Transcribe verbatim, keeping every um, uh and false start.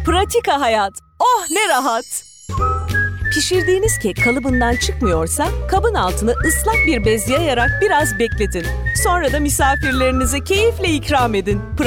Pratika hayat. Oh ne rahat. Pişirdiğiniz kek kalıbından çıkmıyorsa kabın altını ıslak bir bez yayarak biraz bekletin. Sonra da misafirlerinize keyifle ikram edin.